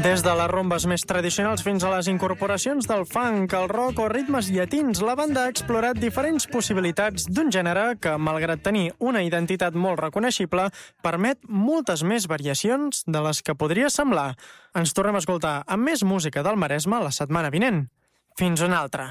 Des de les rumbes més tradicionals fins a les incorporacions del funk, el rock o ritmes llatins, la banda ha explorat diferents possibilitats d'un gènere que, malgrat tenir una identitat molt reconeixible, permet moltes més variacions de les que podria semblar. Ens tornem a escoltar amb més música del Maresme la setmana vinent. Fins una altra.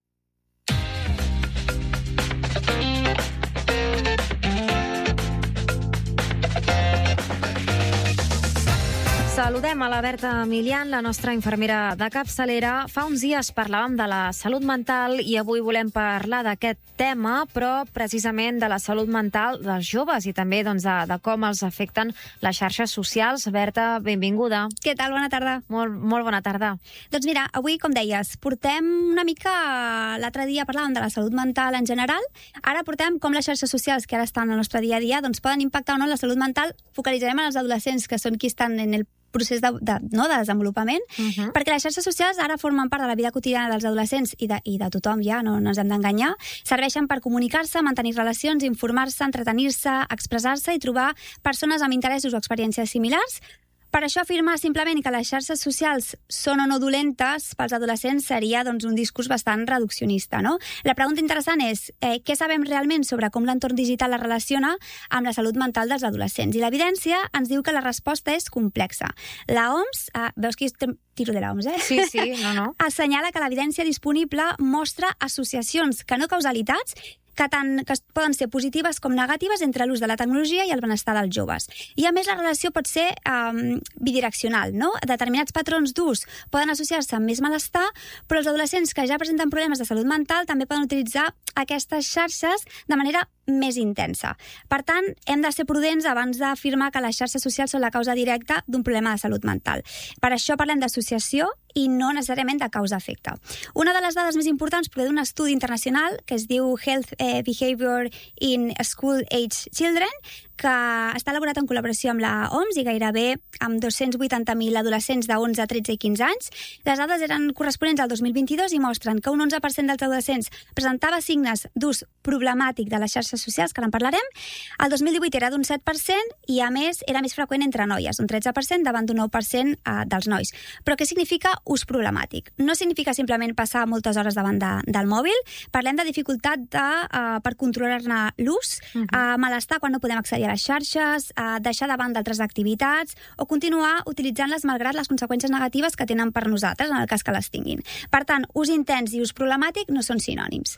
Saludem a la Berta Milian, la nostra infermera de capçalera. Fa uns dies parlàvem de la salut mental i avui volem parlar d'aquest tema, però precisament de la salut mental dels joves i també de com els afecten les xarxes socials. Berta, benvinguda. Què tal? Bona tarda. Molt bona tarda. Doncs mira, avui, com deies, portem una mica... L'altre dia parlàvem de la salut mental en general, ara portem com les xarxes socials que ara estan al nostre dia a dia doncs poden impactar o no la salut mental. Focalitzarem en els adolescents, que són qui estan en el procés de desenvolupament, perquè les xarxes socials ara formen part de la vida quotidiana dels adolescents i de tothom ja, no ens hem d'enganyar. Serveixen per comunicar-se, mantenir relacions, informar-se, entretenir-se, expressar-se i trobar persones amb interessos o experiències similars. Per això afirmar simplement que les xarxes socials són o no dolentes pels adolescents seria un discurs bastant reduccionista, no? La pregunta interessant és què sabem realment sobre com l'entorn digital es relaciona amb la salut mental dels adolescents? I l'evidència ens diu que la resposta és complexa. La OMS, veus que tiro de la OMS, Sí, no. assenyala que l'evidència disponible mostra associacions, que no causalitats, que poden ser positives com negatives entre l'ús de la tecnologia i el benestar dels joves. I a més la relació pot ser bidireccional, no? Determinats patrons d'ús poden associar-se amb més malestar, però els adolescents que ja presenten problemes de salut mental també poden utilitzar aquestes xarxes de manera més intensa. Per tant, hem de ser prudents abans d'afirmar que les xarxes socials són la causa directa d'un problema de salut mental. Per això parlem d'associació i no necessàriament de causa-efecte. Una de les dades més importants prové d'un estudi internacional que es diu Health Behavior in School Age Children, que està elaborat en col·laboració amb la OMS i gairebé amb 280.000 adolescents de 11, 13 i 15 anys. Les dades eren corresponents al 2022 i mostren que un 11% dels adolescents presentava signes d'ús problemàtic de les xarxes socials, que en parlarem. El 2018 era d'un 7% i, a més, era més freqüent entre noies, un 13% davant d'un 9% dels nois. Però què significa ús problemàtic? No significa simplement passar moltes hores davant del mòbil. Parlem de dificultat per controlar-ne l'ús, malestar quan no podem accedir a les xarxes, deixar de banda altres activitats o continuar utilitzant-les malgrat les conseqüències negatives que tenen per nosaltres, en el cas que les tinguin. Per tant, ús intens i ús problemàtic no són sinònims.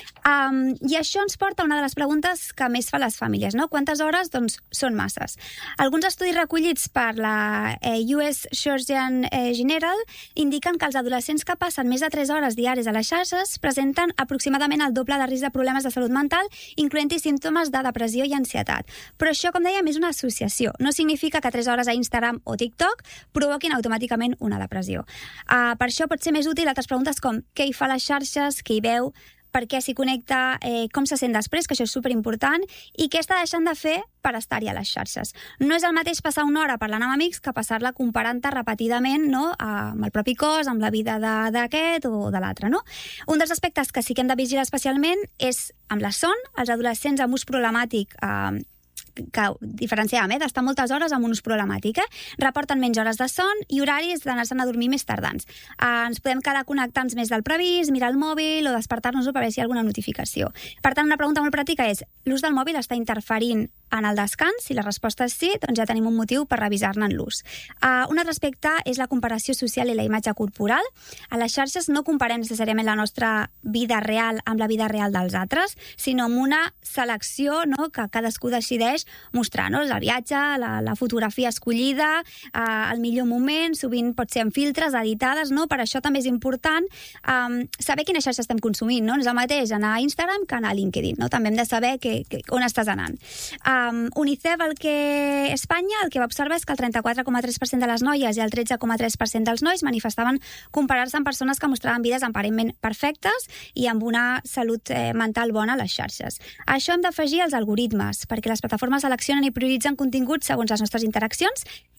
I això ens porta a una de les preguntes que més fa les famílies, no? Quantes hores? Doncs són masses. Alguns estudis recollits per la US Surgeon General indiquen que els adolescents que passen més de 3 hores diàries a les xarxes presenten aproximadament el doble de risc de problemes de salut mental, incloent-hi símptomes de depressió i ansietat. Però això, com dèiem, és una associació. No significa que 3 hores a Instagram o TikTok provoquin automàticament una depressió. Per això pot ser més útil altres preguntes com què hi fa a les xarxes, què hi veu, per què s'hi connecta, com se sent després, que això és superimportant, i què està deixant de fer per estar-hi a les xarxes. No és el mateix passar una hora parlant amb amics que passar-la comparant-te repetidament, no? Amb el propi cos, amb la vida d'aquest o de l'altre, no? Un dels aspectes que sí que hem de vigilar especialment és amb la son. Els adolescents amb ús problemàtic que diferenciem, d'estar moltes hores amb un ús problemàtic, reporten menys hores de son i horaris d'anar-se'n a dormir més tardans. Ens podem quedar connectants més del previst, mirar el mòbil o despertar-nos-ho per veure si hi ha alguna notificació. Per tant, una pregunta molt pràctica és: l'ús del mòbil està interferint en el descans? Si la resposta és sí, doncs ja tenim un motiu per revisar-ne l'ús. Un altre aspecte és la comparació social i la imatge corporal. A les xarxes no comparem necessàriament la nostra vida real amb la vida real dels altres, sinó amb una selecció, no?, que cadascú decideix mostrar, no? El viatge, la fotografia escollida, el millor moment, sovint pot ser amb filtres, editades, no? Per això també és important saber quina xarxa estem consumint, no? No és el mateix anar a Instagram que anar a LinkedIn, no? També hem de saber on estàs anant. UNICEF, Espanya, el que va observar és que el 34,3% de les noies i el 13,3% dels nois manifestaven comparar-se amb persones que mostraven vides aparentment perfectes i amb una salut mental bona a les xarxes. A això hem d'afegir els algoritmes, perquè les plataformes seleccionen i prioritzen continguts segons les nostres interaccions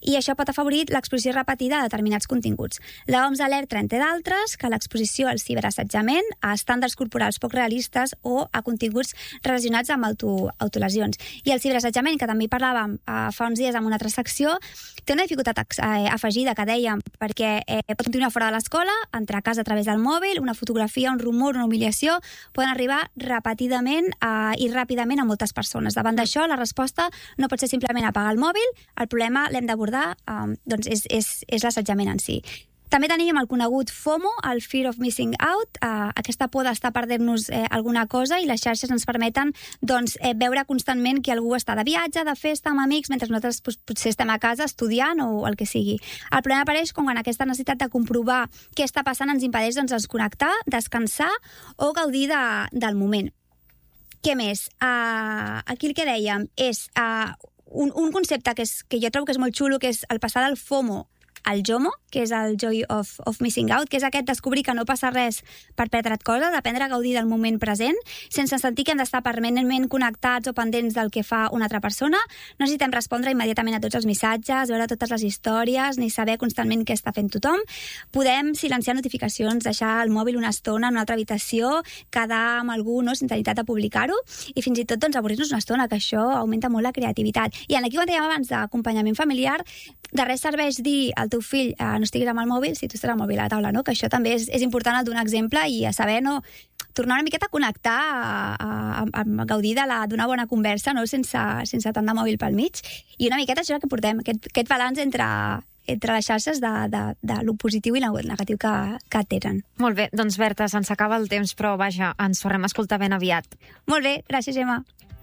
i això pot afavorir l'exposició repetida a determinats continguts. L'OMS alerta, entre d'altres, que l'exposició al ciberassetjament, a estàndards corporals poc realistes o a continguts relacionats amb autolesions. I el ciberassetjament, que també hi parlàvem fa uns dies en una altra secció, té una dificultat afegida, que dèiem, perquè pot continuar fora de l'escola, entrar a casa a través del mòbil, una fotografia, un rumor, una humiliació, poden arribar repetidament i ràpidament a moltes persones. Davant d'això, la resposta no pot ser simplement apagar el mòbil, el problema l'hem d'abordar, doncs és l'assetjament en si. També tenim el conegut FOMO, el Fear of Missing Out, aquesta por d'estar perdent-nos alguna cosa, i les xarxes ens permeten veure constantment que algú està de viatge, de festa, amb amics, mentre nosaltres potser estem a casa estudiant o el que sigui. El problema apareix quan aquesta necessitat de comprovar què està passant ens impedeix desconnectar, descansar o gaudir del moment. Què més? Aquí el que dèiem és un concepte que jo trobo que és molt xulo, que és el passar del FOMO al JOMO, que és el Joy of Missing Out, que és aquest descobrir que no passa res per perdre't coses, aprendre a gaudir del moment present, sense sentir que hem d'estar permanentment connectats o pendents del que fa una altra persona. No necessitem respondre immediatament a tots els missatges, veure totes les històries, ni saber constantment què està fent tothom. Podem silenciar notificacions, deixar el mòbil una estona en una altra habitació, quedar amb algú sense necessitat de publicar-ho, i fins i tot avorrir-nos una estona, que això augmenta molt la creativitat. I aquí, quan dèiem abans d'acompanyament familiar, de res serveix dir al teu fill no estiguis amb el mòbil si tu estàs amb el mòbil a la taula, no? Que això també és important el donar exemple i a saber tornar una miqueta a connectar, a gaudir d'una bona conversa, sense tant de mòbil pel mig, i una miqueta això que portem, aquest balanç entre les xarxes de lo positiu i lo negatiu que tenen. Molt bé, doncs Berta, se'ns acaba el temps, però vaja, ens tornem a escoltar ben aviat. Molt bé, gràcies, Gemma.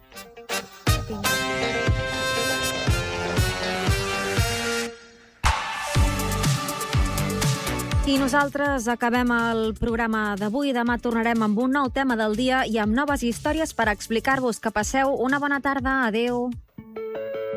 I nosaltres acabem el programa d'avui. Demà tornarem amb un nou tema del dia i amb noves històries per explicar-vos. Que passeu una bona tarda. Adéu.